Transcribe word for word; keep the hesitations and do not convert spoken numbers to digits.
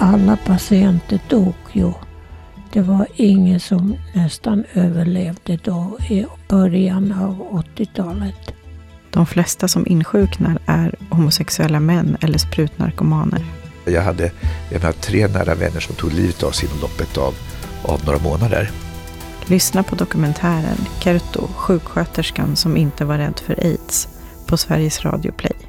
alla patienter dog ju. Det var ingen som nästan överlevde då i början av åttiotalet. De flesta som insjuknar är homosexuella män eller sprutnarkomaner. Jag hade jag hade tre nära vänner som tog livet av sig inom loppet av, av några månader. Lyssna på dokumentären Kerttu, sjuksköterskan som inte var rädd för AIDS på Sveriges Radio Play.